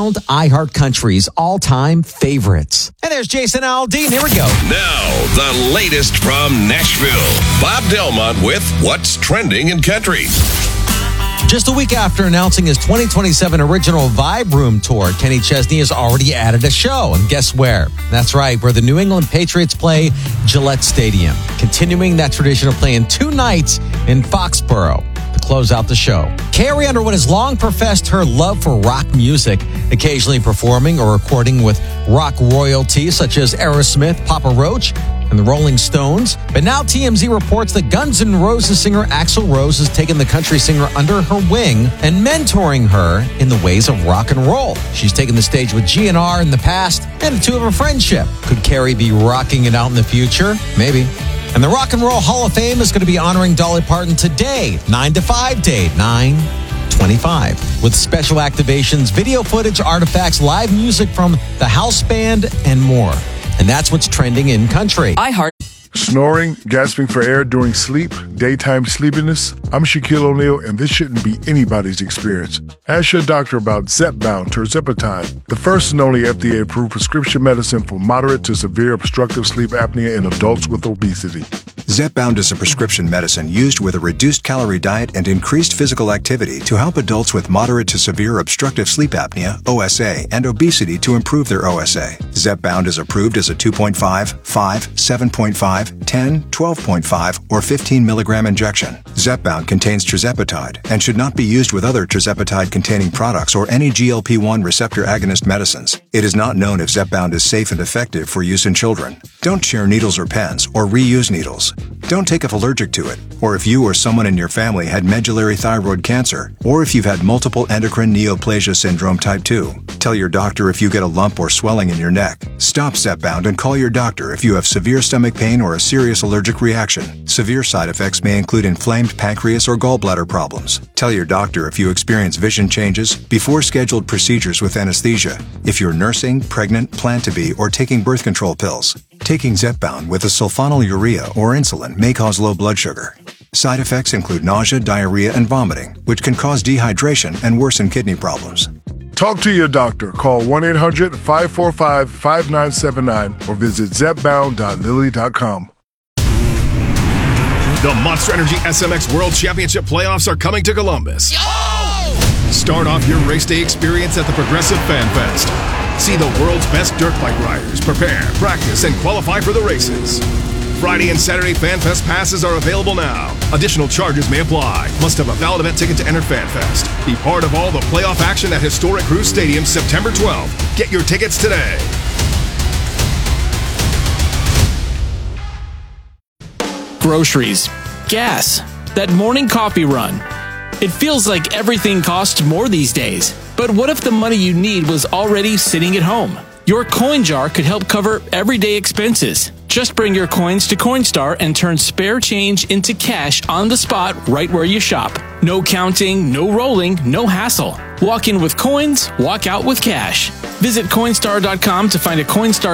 found iHeart Country's all-time favorites. And there's Jason Aldean. Here we go. Now, the latest from Nashville. Bob Delmont with What's Trending in Country. Just a week after announcing his 2027 original Vibe Room tour, Kenny Chesney has already added a show. And guess where? That's right, where the New England Patriots play Gillette Stadium, continuing that tradition of playing 2 nights in Foxborough to close out the show. Carrie Underwood has long professed her love for rock music, occasionally performing or recording with rock royalty such as Aerosmith, Papa Roach, and the Rolling Stones. But now TMZ reports that Guns N' Roses singer Axl Rose has taken the country singer under her wing and mentoring her in the ways of rock and roll. She's taken the stage with GNR in the past and the two of a friendship. Could Carrie be rocking it out in the future? Maybe. And the Rock and Roll Hall of Fame is going to be honoring Dolly Parton today, 9 to 5 day, 9/25, with special activations, video footage, artifacts, live music from the house band, and more. And that's what's trending in country. iHeart. Snoring, gasping for air during sleep, daytime sleepiness. I'm Shaquille O'Neal, and this shouldn't be anybody's experience. Ask your doctor about Zepbound tirzepatide, the first and only FDA-approved prescription medicine for moderate to severe obstructive sleep apnea in adults with obesity. Zepbound is a prescription medicine used with a reduced calorie diet and increased physical activity to help adults with moderate to severe obstructive sleep apnea, OSA, and obesity to improve their OSA. Zepbound is approved as a 2.5, 5, 7.5, 10, 12.5, or 15 milligram injection. Zepbound contains tirzepatide and should not be used with other tirzepatide-containing products or any GLP-1 receptor agonist medicines. It is not known if Zepbound is safe and effective for use in children. Don't share needles or pens or reuse needles. Don't take if allergic to it, or if you or someone in your family had medullary thyroid cancer, or if you've had multiple endocrine neoplasia syndrome type 2. Tell your doctor if you get a lump or swelling in your neck. Stop Zepbound and call your doctor if you have severe stomach pain or a serious allergic reaction. Severe side effects may include inflamed pancreas or gallbladder problems. Tell your doctor if you experience vision changes before scheduled procedures with anesthesia, if you're nursing, pregnant, plan to be, or taking birth control pills. Taking Zepbound with a sulfonylurea or insulin may cause low blood sugar. Side effects include nausea, diarrhea, and vomiting, which can cause dehydration and worsen kidney problems. Talk to your doctor. Call 1-800-545-5979 or visit zepbound.lilly.com. The Monster Energy SMX World Championship playoffs are coming to Columbus. Start off your race day experience at the Progressive Fan Fest. See the world's best dirt bike riders prepare, practice, and qualify for the races. Friday and Saturday Fan Fest passes are available now. Additional charges may apply. Must have a valid event ticket to enter Fan Fest. Be part of all the playoff action at historic Cruise Stadium September 12th. Get your tickets today. Groceries, gas, that morning coffee run. It feels like everything costs more these days. But what if the money you need was already sitting at home? Your coin jar could help cover everyday expenses. Just bring your coins to Coinstar and turn spare change into cash on the spot right where you shop. No counting, no rolling, no hassle. Walk in with coins, walk out with cash. Visit Coinstar.com to find a Coinstar